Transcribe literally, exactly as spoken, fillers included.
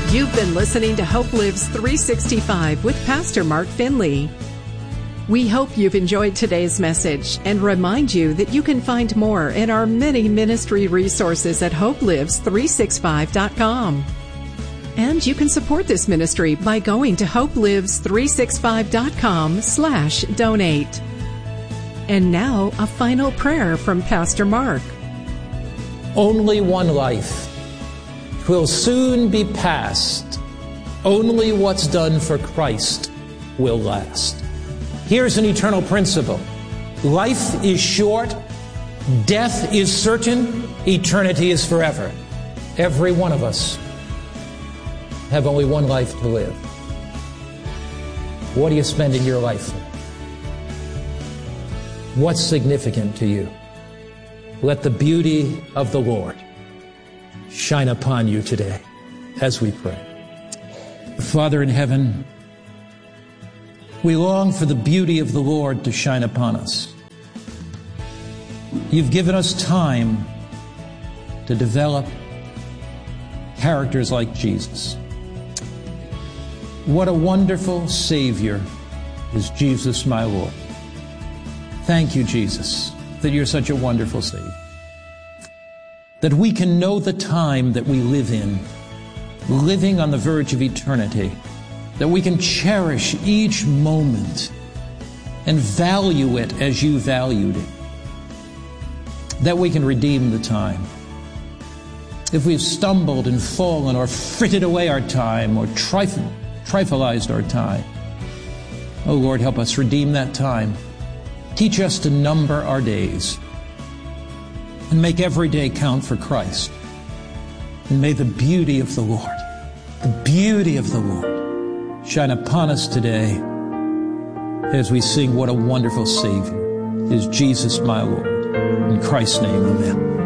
You've been listening to Hope Lives three sixty-five with Pastor Mark Finley. We hope you've enjoyed today's message and remind you that you can find more in our many ministry resources at hope lives three sixty-five dot com. And you can support this ministry by going to hope lives three sixty-five dot com slash donate. And now, a final prayer from Pastor Mark. Only one life. 'Twill soon be past. Only what's done for Christ will last. Here's an eternal principle. Life is short. Death is certain. Eternity is forever. Every one of us have only one life to live. What are you spending your life for? What's significant to you? Let the beauty of the Lord shine upon you today as we pray. Father in heaven, we long for the beauty of the Lord to shine upon us. You've given us time to develop characters like Jesus. What a wonderful Savior is Jesus, my Lord. Thank you, Jesus, that you're such a wonderful Savior. That we can know the time that we live in, living on the verge of eternity, that we can cherish each moment and value it as you valued it, that we can redeem the time. If we've stumbled and fallen or frittered away our time or trifled, trifleized our time, oh Lord, help us redeem that time. Teach us to number our days and make every day count for Christ. And may the beauty of the Lord, the beauty of the Lord, shine upon us today as we sing what a wonderful Savior is Jesus, my Lord. In Christ's name, amen.